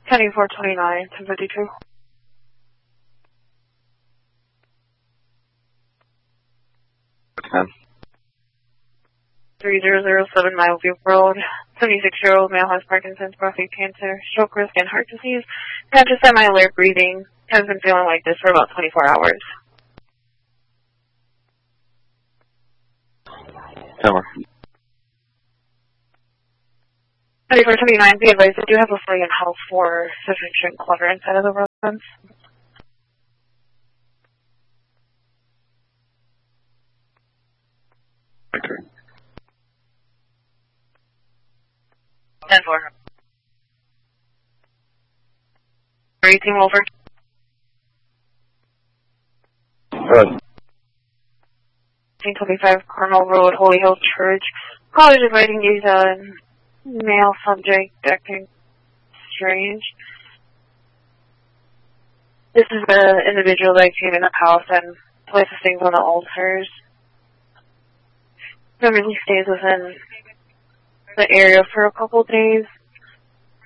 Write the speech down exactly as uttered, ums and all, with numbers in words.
twenty-four twenty-nine, ten fifty-two. ten. three zero zero seven Mile View Road. seventy-six-year-old male has Parkinson's, prostate cancer, stroke risk, and heart disease. Conscious semi-alert breathing. Has been feeling like this for about twenty-four hours. ten more. twenty-four twenty-nine, be advised, I do have a flag in house for sufficient clutter inside of the residence. Okay. ten four. eighteen over. Good. eighteen twenty-five Cornell Road, Holy Hill Church. College inviting these uh, male subject acting strange. This is the individual that came in the house and places things on the altars. Normally stays within the area for a couple days.